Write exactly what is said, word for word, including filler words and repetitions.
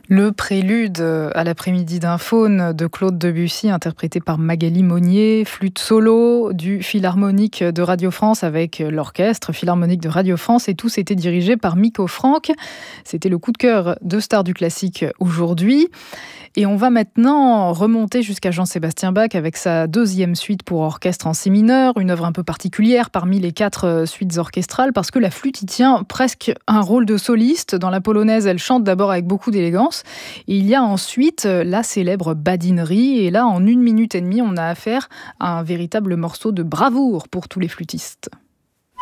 Le prélude à l'après-midi d'un faune de Claude Debussy, interprété par Magali Monnier, flûte solo du Philharmonique de Radio France avec l'orchestre Philharmonique de Radio France, et tous étaient dirigés par Miko Franck. C'était le coup de cœur de Stars du classique aujourd'hui. Et on va maintenant remonter jusqu'à Jean-Sébastien Bach avec sa deuxième suite pour orchestre en si mineur, une œuvre un peu particulière parmi les quatre suites orchestrales parce que la flûte y tient presque un rôle de soliste. Dans la polonaise, elle chante d'abord avec beaucoup d'élégance et il y a ensuite la célèbre badinerie, et là en une minute et demie on a affaire à un véritable morceau de bravoure pour tous les flûtistes.